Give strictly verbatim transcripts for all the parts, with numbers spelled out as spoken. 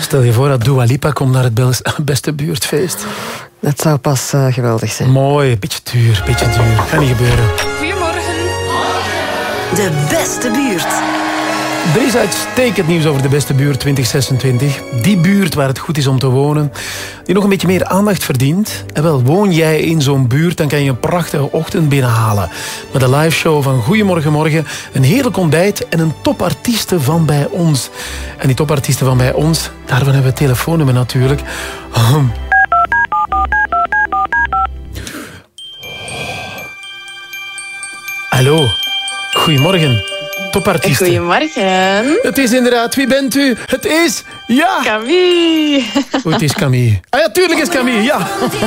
Stel je voor dat Dua Lipa komt naar het beste buurtfeest. Dat zou pas uh, geweldig zijn. Mooi, beetje duur, beetje duur. Gaat niet gebeuren. Goedemorgen. De beste buurt. Er is uitstekend nieuws over de beste buurt twintig zesentwintig. Die buurt waar het goed is om te wonen, die nog een beetje meer aandacht verdient. En wel, woon jij in zo'n buurt, dan kan je een prachtige ochtend binnenhalen. Met de liveshow van Goedemorgen Morgen, een heerlijk ontbijt en een topartieste van bij ons. En die topartieste van bij ons, daarvan hebben we het telefoonnummer natuurlijk. Hallo, goedemorgen. Topartiesten. Goedemorgen. Het is inderdaad, wie bent u? Het is, ja... Camille. Oh, het is Camille. Ah ja, tuurlijk is Camille, ja.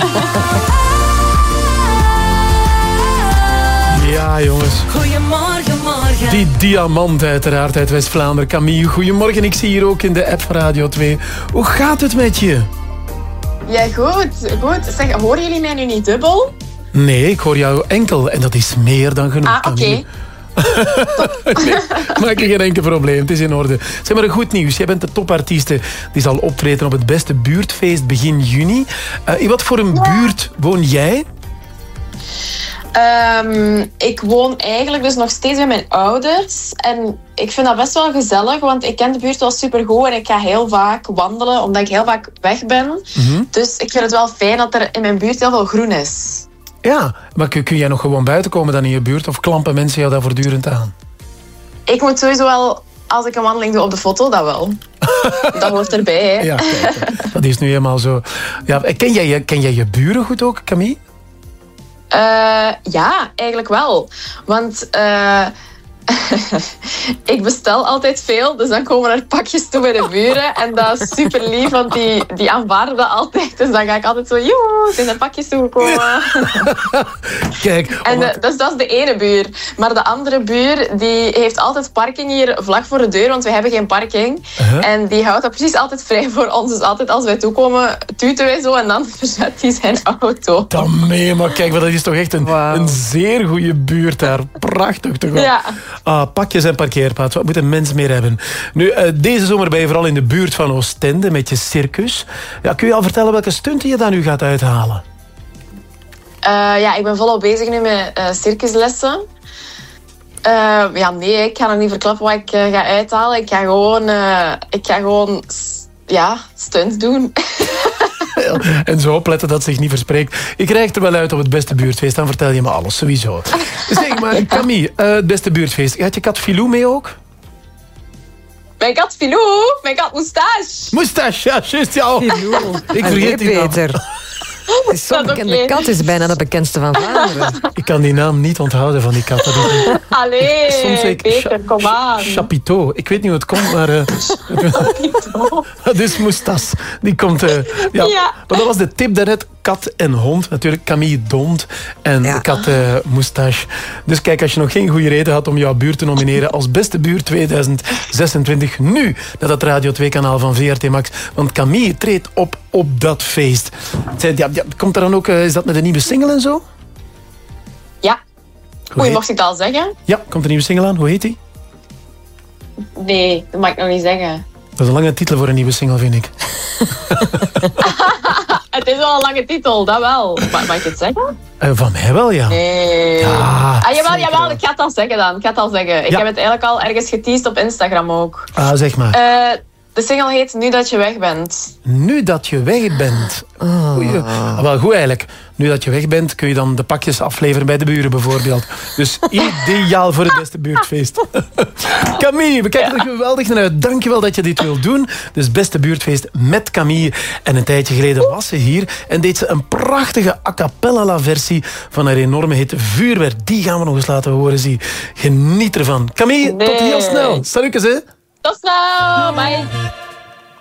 Ja, jongens. Goedemorgen, morgen. Die diamant uiteraard uit West-Vlaanderen. Camille, goedemorgen. Ik zie hier ook in de app van Radio twee. Hoe gaat het met je? Ja, goed. goed. Zeg, horen jullie mij nu niet dubbel? Nee, ik hoor jou enkel. En dat is meer dan genoeg, Ah, oké. Okay. Nee, maak je geen enkel probleem, het is in orde. Zeg maar, goed nieuws. Jij bent de topartieste die zal optreden op het beste buurtfeest begin juni. Uh, in wat voor een buurt woon jij? Um, ik woon eigenlijk dus nog steeds bij mijn ouders. En ik vind dat best wel gezellig, want ik ken de buurt wel supergoed. En ik ga heel vaak wandelen, omdat ik heel vaak weg ben. Mm-hmm. Dus ik vind het wel fijn dat er in mijn buurt heel veel groen is. Ja, maar kun, kun jij nog gewoon buiten komen dan in je buurt? Of klampen mensen jou daar voortdurend aan? Ik moet sowieso wel, als ik een wandeling doe op de foto, dat wel. Dat hoort erbij, hè. Ja, kijk, dat is nu helemaal zo. Ja, ken, jij, ken jij je buren goed ook, Camille? Uh, ja, eigenlijk wel. Want... Uh, ik bestel altijd veel, dus dan komen er pakjes toe bij de buren. En dat is super lief, want die, die aanvaarden dat altijd. Dus dan ga ik altijd zo, joe, zijn er pakjes toegekomen. Kijk. En de, dus dat is de ene buur. Maar de andere buur, die heeft altijd parking hier vlak voor de deur, want we hebben geen parking. Uh-huh. En die houdt dat precies altijd vrij voor ons. Dus altijd als wij toekomen, tuten wij zo en dan verzet hij zijn auto. Dan mee, maar kijk, dat is toch echt een, wow. een zeer goede buurt daar. Prachtig toch wel. Ja. Ah, pakjes en parkeerplaats, wat moet een mens meer hebben? Nu, uh, deze zomer ben je vooral in de buurt van Oostende met je circus. Ja, kun je al vertellen welke stunten je daar nu gaat uithalen? Uh, ja, ik ben volop bezig nu met uh, circuslessen. Uh, ja, nee, ik ga nog niet verklappen wat ik uh, ga uithalen. Ik ga gewoon, uh, ik ga gewoon ja, stunts doen. En zo opletten dat zich niet verspreekt. Ik krijg er wel uit op het beste buurtfeest. Dan vertel je me alles, sowieso. Zeg maar, Camille, uh, het beste buurtfeest. Gaat je kat Filou mee ook? Mijn kat Filou? Mijn kat Moustache. Moustache, ja, juist, ja. Filou. Ik vergeet die naam. Peter. Het is zo'n bekende okay. kat, is bijna de bekendste van Vlaanderen. Ik kan die naam niet onthouden van die kat. Dat is een... Allee, soms ik... Peter, kom aan. Chapiteau. Ik weet niet hoe het komt, maar... Uh... dat is Moustache. Die komt... Uh... Ja. ja. Maar dat was de tip daarnet. Kat en hond. Natuurlijk Camille Dont en ja. kat uh, Moustache. Dus kijk, als je nog geen goede reden had om jouw buurt te nomineren als beste buurt twintig zesentwintig, nu naar dat Radio twee kanaal van V R T Max. Want Camille treedt op op dat feest. Ja, ja, komt er dan ook... Uh, is dat met een nieuwe single en zo? Ja. Oei, mocht ik dat al zeggen? Ja, komt een nieuwe single aan. Hoe heet die? Nee, dat mag ik nog niet zeggen. Dat is een lange titel voor een nieuwe single, vind ik. Het is wel een lange titel, dat wel. Mag, mag ik het zeggen? Uh, van mij wel, ja. Nee. Ja, ah, jawel, jawel, ik ga het al zeggen dan. Ik ga het al zeggen. Ik ja. heb het eigenlijk al ergens geteased op Instagram ook. Ah, zeg maar. Uh, de single heet Nu dat je weg bent. Nu dat je weg bent. Oh. Ah, wel goed eigenlijk. Nu dat je weg bent, kun je dan de pakjes afleveren bij de buren bijvoorbeeld. Dus ideaal voor het beste buurtfeest. Camille, we kijken er geweldig naar uit. Dankjewel dat je dit wilt doen. Dus beste buurtfeest met Camille. En een tijdje geleden was ze hier en deed ze een prachtige a cappella versie van haar enorme hit Vuurwerk. Die gaan we nog eens laten horen. Zie. Geniet ervan. Camille, nee. Tot heel snel. Salutjes, hè. Tot snel. Bye.